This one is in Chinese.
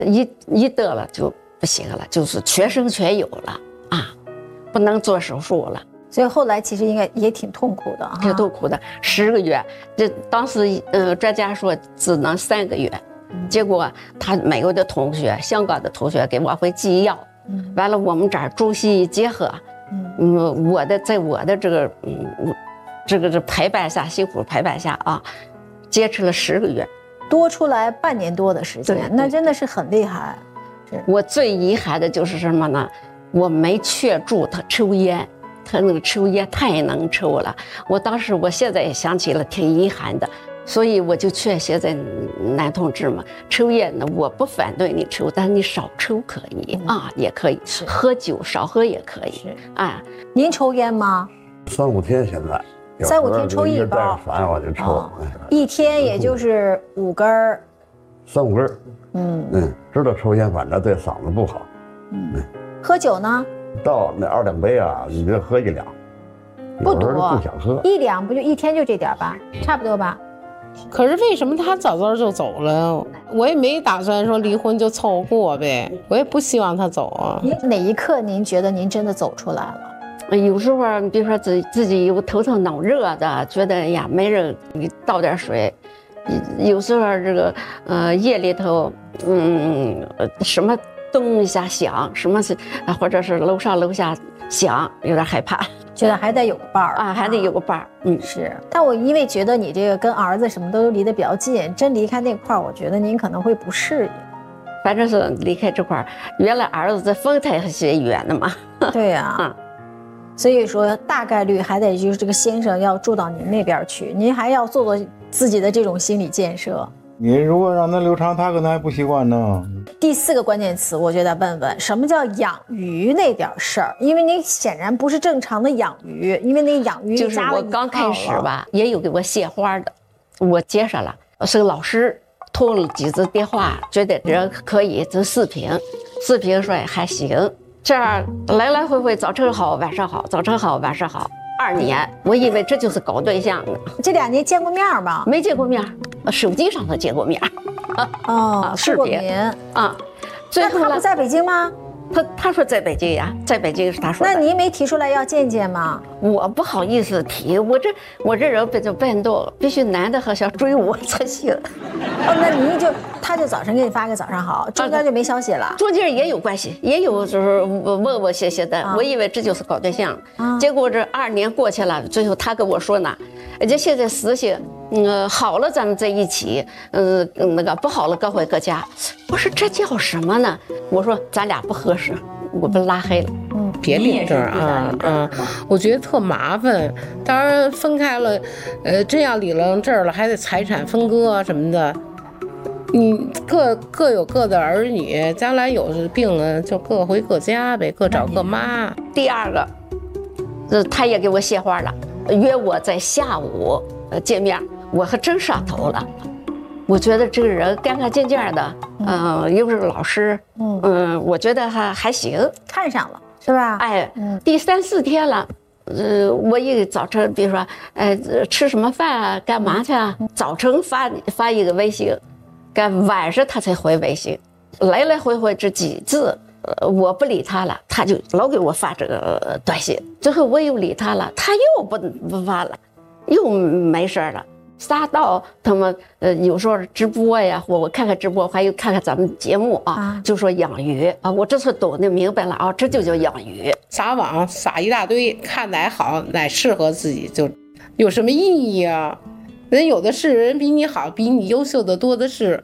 一得了就不行了，就是全身全有了啊，不能做手术了。 所以后来其实应该也挺痛苦的， 挺痛苦的，10个月。这当时专家说只能3个月，结果他美国的同学、香港的同学给往回寄药，完了我们这儿中西医结合，在我的这个陪伴下，辛苦陪伴下啊，坚持了10个月， 多出来半年多的时间，那真的是很厉害。 我最遗憾的就是什么呢？我没劝住他抽烟。他那个抽烟太能抽了，我现在也想起了，挺遗憾的。所以我就劝现在男同志们，抽烟呢，我不反对你抽，但是你少抽可以啊，也可以。喝酒少喝也可以。啊， 您抽烟吗 ？3、5天现在。 3、5天抽一包。 烦我就抽。 一天也就是5根儿。 3、5根。知道抽烟反正对嗓子不好。 喝酒呢？ 到那2、2杯啊，你就喝1两， 不多， 不想喝 1两不就一天就这点吧，差不多吧。 可是为什么他早早就走了？我也没打算说离婚就凑合过呗，我也不希望他走啊。 哪一刻您觉得您真的走出来了？ 有时候比如说自己有头疼脑热的，觉得呀没人给倒点水，有时候这个夜里头什么咚一下响，什么是或者是楼上楼下响，有点害怕， 觉得还得有个伴儿啊，还得有个伴儿。 是。但我因为觉得你这个跟儿子什么都离得比较近，真离开那块儿，我觉得您可能会不适应。 反正是离开这块儿，原来儿子在丰台学院的嘛。 对呀。所以说大概率还得就是这个先生要住到您那边去，您还要做自己的这种心理建设。 你如果让他留长，他可能还不习惯呢。 第4个关键词，我觉得问问什么叫养鱼那点事儿，因为你显然不是正常的养鱼，因为那个养鱼就是我刚开始吧，也有给我献花的，我接上了，是个老师，通了几次电话，觉得这可以，这视频说还行，这样来来回回，早晨好，晚上好，早晨好，晚上好。2年，我以为这就是搞对象呢。 这2年见过面吗？ 没见过面，手机上头见过面。 视频啊。 那他不在北京吗？ 他说在北京呀，在北京是他说的。 那你没提出来要见见吗？ 我不好意思提，我这人比较笨重，必须男的好像追我才行。 那他就早晨给你发个早上好，中间就没消息了。 中间也有关系，也有就是问谢的。我以为这就是搞对象，结果这2年过去了，最后他跟我说呢，这现在实行，好了咱们在一起，那个不好了各回各家。我说这叫什么呢？我说咱俩不合适，我被拉黑了。 别领证啊，我觉得特麻烦。当然分开了，真要领了证了，还得财产分割什么的。你各有各的儿女，将来有病了就各回各家呗，各找各妈。 第2个，他也给我献花了，约我在下午见面，我还真上头了。我觉得这个人干干净净的，又是老师，我觉得还行， 看上了是吧？ 哎，第3、4天了，我一早晨，比如说，吃什么饭啊，干嘛去啊？早晨发一个微信，晚上他才回微信，来来回回这几次，我不理他了，他就老给我发这个短信，最后我又理他了，他又不发了，又没事了。撒到他们有时候直播呀，或我看看直播，还有看看咱们节目啊，就说养鱼啊，我这次懂得明白了啊，这就叫养鱼。 撒网撒一大堆，看哪好哪适合自己，就有什么意义啊？人有的是人比你好，比你优秀的多的是。